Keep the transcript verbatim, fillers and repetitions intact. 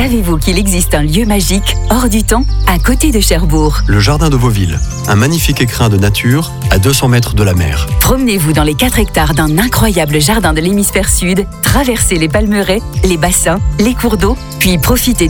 Savez-vous qu'il existe un lieu magique, hors du temps, à côté de Cherbourg? Le jardin de Vauville, un magnifique écrin de nature à deux cents mètres de la mer. Promenez-vous dans les quatre hectares d'un incroyable jardin de l'hémisphère sud, traversez les palmeraies, les bassins, les cours d'eau, puis profitez